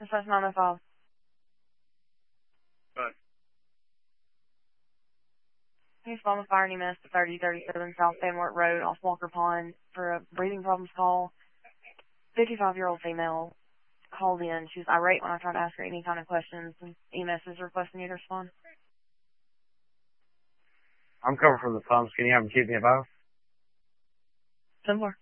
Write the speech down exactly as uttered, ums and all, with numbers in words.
S S nine oh five. But He's on the fire and E M S at thirty thirty-seven South Fanworth Road off Walker Pond for a breathing problems call. fifty-five-year-old female called in. She was irate when I tried to ask her any kind of questions, and E M S is requesting you to respond. I'm coming from the pumps. Can you have them keep me about? ten four.